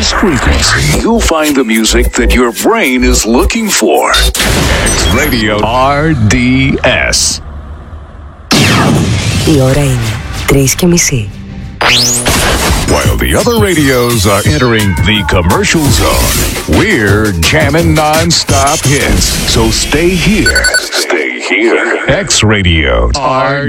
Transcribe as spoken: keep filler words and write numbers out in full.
this frequency, you'll find the music that your brain is looking for. X Radio R D S. Η ώρα είναι τρεις και μισή. While the other radios are entering the commercial zone, we're jamming non-stop hits. So stay here. Stay here. X Radio R